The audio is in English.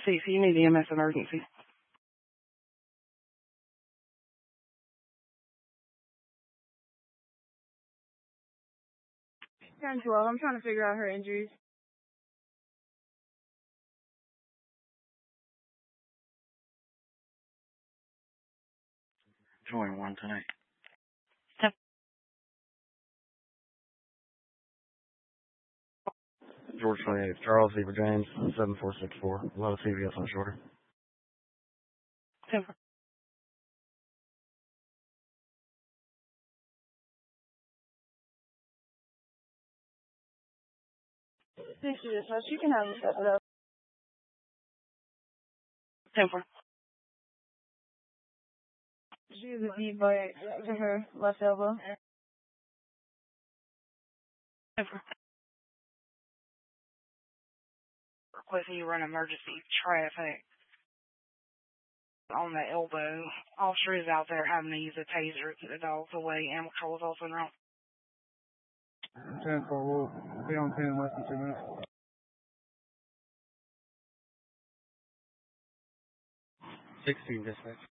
See, so you need EMS emergency. Ten 12. I'm trying to figure out her injuries. Join one tonight. George 28, Charles Eva James, 7464. Low CVS on shoulder. 10. Thank you this much. You can have it set it up. 10 4. She has a knee bite to her left elbow. 10 4. Requesting you run emergency traffic on the elbow. Officer is out there having to use a taser to keep the dogs away. Animal control is also in route. 10 4, we'll be on 10 in less than 2 minutes. 16 dispatch.